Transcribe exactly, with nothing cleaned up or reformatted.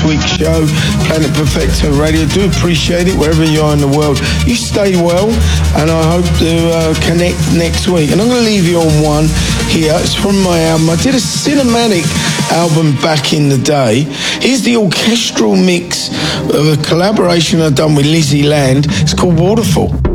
week's show, Planet Perfecto Radio. Do appreciate it wherever you are in the world. You stay well, and I hope to uh, connect next week. And I'm going to leave you on one here. It's from my album. I did a cinematic album back in the day. Here's the orchestral mix of a collaboration I've done with Lizzie Land. It's called Waterfall.